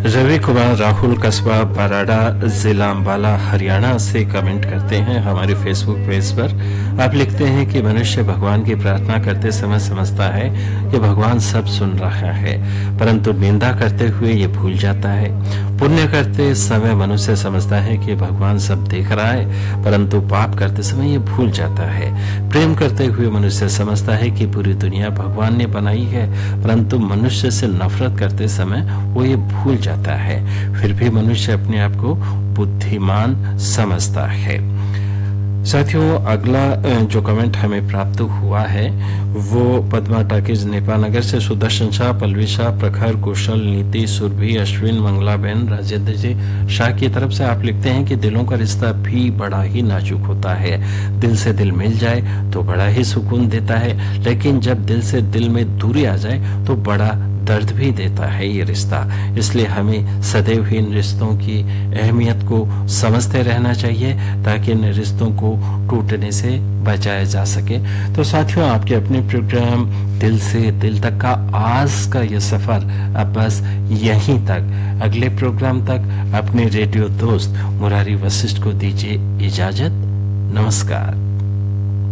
रवि कुमार राहुल कस्बा बराड़ा जिला अंबाला हरियाणा से कमेंट करते हैं हमारे फेसबुक पेज पर। आप लिखते हैं कि मनुष्य भगवान की प्रार्थना करते समय समझता है कि भगवान सब सुन रहा है, परंतु निंदा करते हुए ये भूल जाता है। पुण्य करते समय मनुष्य समझता है कि भगवान सब देख रहा है, परंतु पाप करते समय ये भूल जाता है। प्रेम करते हुए मनुष्य समझता है कि पूरी दुनिया भगवान ने बनाई है, परंतु मनुष्य से नफरत करते समय वो ये भूल जाता है। फिर भी मनुष्य अपने आप को बुद्धिमान समझता है। साथियों, अगला जो कमेंट हमें प्राप्त हुआ है वो पद्मा टाकिज नेपाल नगर से सुदर्शन शाह, पल्लवी शाह, प्रखर, कुशल, नीति, सुरभि, अश्विन, मंगला बहन, राजेंद्र जी शाह की तरफ से आप लिखते हैं कि दिलों का रिश्ता भी बड़ा ही नाजुक होता है। दिल से दिल मिल जाए तो बड़ा ही सुकून देता है, लेकिन जब दिल से दिल में दूरी आ जाए तो बड़ा दर्द भी देता है ये रिश्ता। इसलिए हमें सदैव इन रिश्तों की अहमियत को समझते रहना चाहिए ताकि इन रिश्तों को टूटने से बचाया जा सके। तो साथियों, आपके अपने प्रोग्राम दिल से दिल तक का आज का ये सफर अब बस यहीं तक। अगले प्रोग्राम तक अपने रेडियो दोस्त मुरारी वशिष्ठ को दीजिए इजाजत। नमस्कार।